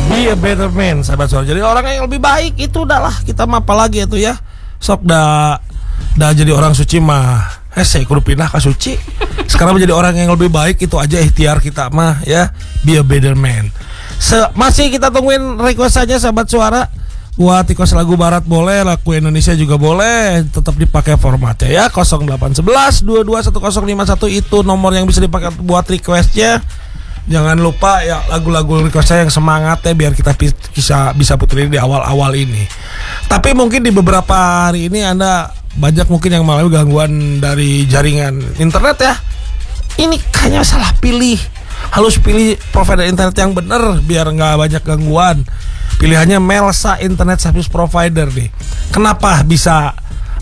Be a better man, sahabat suara. Jadi orang yang lebih baik itu udahlah, kita mah apalagi itu ya. Sok dah jadi orang suci mah. Saya kudu pindah ke suci. Sekarang menjadi orang yang lebih baik itu aja ikhtiar kita mah ya. Be a better man. Masih kita tungguin request saja sahabat suara. Buat request lagu barat boleh, lagu Indonesia juga boleh, tetap dipakai formatnya ya. 0811 221051 itu nomor yang bisa dipakai buat requestnya. Jangan lupa ya lagu-lagu request saya yang semangat ya, biar kita bisa puterin di awal-awal ini. Tapi mungkin di beberapa hari ini Anda banyak mungkin yang mengalami gangguan dari jaringan internet ya. Ini kayaknya salah pilih. Harus pilih provider internet yang benar biar nggak banyak gangguan. Pilihannya Melsa Internet Service Provider nih. Kenapa bisa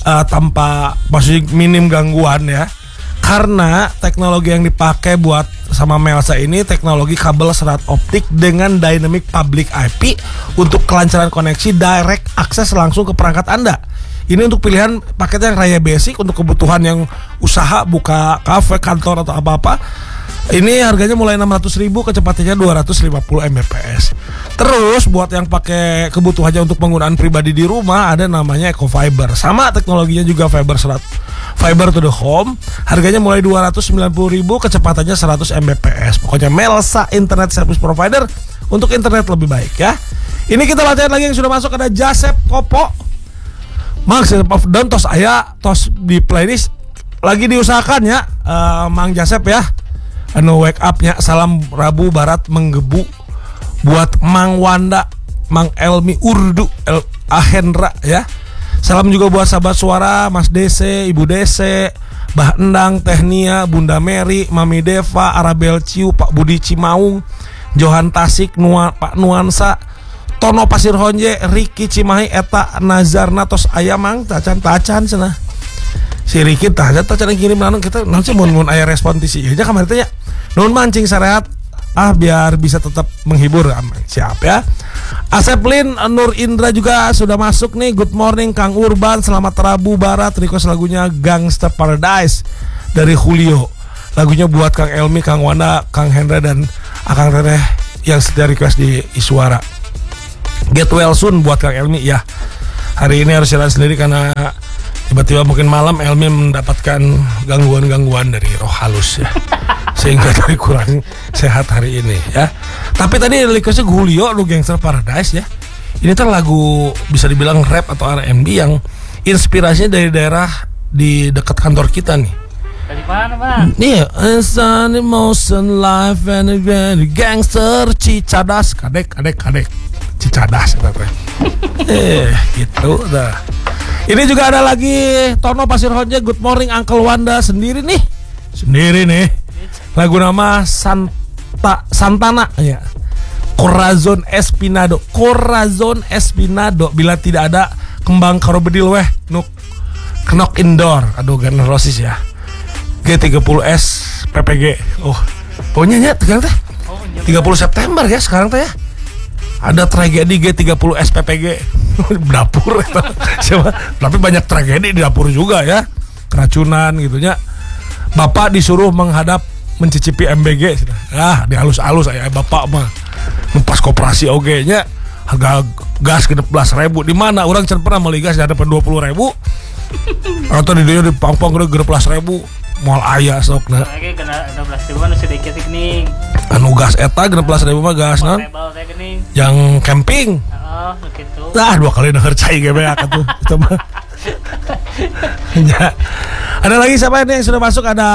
tanpa maksudnya minim gangguan ya? Karena teknologi yang dipakai buat sama Melsa ini teknologi kabel serat optik dengan dynamic public IP untuk kelancaran koneksi direct akses langsung ke perangkat Anda. Ini untuk pilihan paket yang raya basic untuk kebutuhan yang usaha, buka kafe, kantor atau apa-apa. Ini harganya mulai 600.000, kecepatannya 250 Mbps. Terus buat yang pakai kebutuhannya untuk penggunaan pribadi di rumah ada namanya Eco Fiber. Sama teknologinya juga fiber serat, fiber to the home. Harganya mulai 290.000, kecepatannya 100 Mbps. Pokoknya Melsa Internet Service Provider untuk internet lebih baik ya. Ini kita bacain lagi yang sudah masuk, ada Jasep Kopo. Mang of Down tos aya tos di playlist lagi diusahakan ya, Mang Jasep ya. Wake up-nya salam Rabu Barat menggebu buat Mang Wanda, Mang Elmi Urdu, Ahendra ya. Salam juga buat sahabat suara, Mas DC, Ibu DC, Bah Endang, Tehnia, Bunda Mary, Mami Deva, Arabel Ciu, Pak Budi Cimaung, Johan Tasik, Pak Nuansa, Tono Pasir Honje, Riki Cimahi, Eta Nazarna tos ayamang tacan cenah. Si Riki tacan yang kirim lalu kita nanti mun aya respon ti si aja kemarin tanya. Nun mancing sarehat biar bisa tetap menghibur. Siap ya. Aseplin Nur Indra juga sudah masuk nih. Good morning Kang Urban, selamat Rabu Barat. Request lagunya Gangster Paradise dari Julio. Lagunya buat Kang Elmi, Kang Wanda, Kang Hendra dan Akang Teteh yang sudah request di Iswara. Get well soon buat Kang Elmi ya. Hari ini harus jalan sendiri karena tiba-tiba mungkin malam Elmi mendapatkan gangguan-gangguan dari roh halus ya. Sehingga dari kurang sehat hari ini ya. Tapi tadi requestnya Julio lu Gangster Paradise ya. Ini tuh lagu bisa dibilang rap atau R&B yang inspirasinya dari daerah di dekat kantor kita nih. Dari mana Bang? Nih, Sun Emotion Life and Gangster Cicadas kadek Cicadas gitu dah. Ini juga ada lagi Tono Pasir Honje, Good morning Uncle Wanda sendiri nih. Lagu nama Santana ya. Corazon Espinado. Bila tidak ada kembang karobedil weh nuk knock indoor. Aduh Guns N' Roses ya. G30S PPG. Pokoknya ya tegang teh. 30 September ya sekarang teh ya. Ada tragedi G30S PPG. Dapur tapi banyak tragedi di dapur juga ya. Keracunan gitunya. Bapak disuruh mencicipi MBG. Dihalus-halus aya bapak mah. Pas koperasi oge nya harga gas 16.000. Di mana orang can pernah beli gas di hadapan 20.000. Atau di dieu dipangpang ge 16.000. Moal aya sokna. Lagi kena 16.000 anu sedikit geuning. Anu gas eta 16.000 mah gas naon? Yang camping. Oh, begitu. 2 kali denger cai ge beak atuh. Itu mah. Ya. Ada lagi siapa ini yang sudah masuk, ada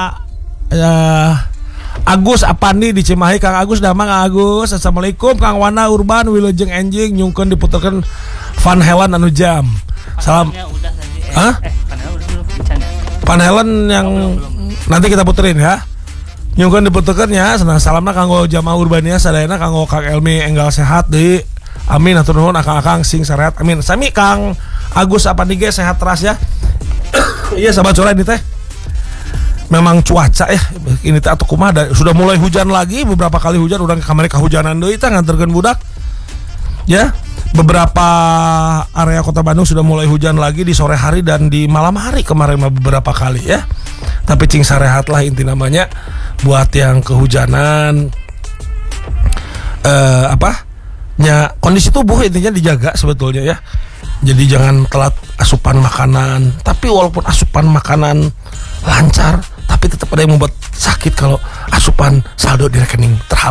Agus Apandi di Cimahi. Kang Agus damang Agus. Assalamualaikum Kang Wana Urban Wilujeng Enjing nyungkeun diputerkeun Van Halen anu jam. Salam. Udah tadi. Hah? Van Halen udah bicara. Van Halen yang nanti kita puterin ya. Nyungkeun diputerkeun ya. Salamna kanggo jamaah Urbania sadayana kanggo Kang Elmi enggal sehat deui. Amin atur nuhun akang-akang sing sarehat. Amin. Sami Kang Agus Apandi ge sehat teras ya. Iya sahabat sore ini teh. Memang cuaca ya ini teh atuh kumaha sudah mulai hujan lagi, beberapa kali hujan urang kamari kahujanan deui teh nganterkeun budak. Ya, beberapa area Kota Bandung sudah mulai hujan lagi di sore hari dan di malam hari kemarin beberapa kali ya. Tapi cing sarehat lah inti namanya buat yang kehujanan Ya, kondisi tubuh intinya dijaga sebetulnya ya. Jadi jangan telat asupan makanan. Tapi walaupun asupan makanan lancar, tapi tetap ada yang membuat sakit kalau asupan saldo di rekening terhambat.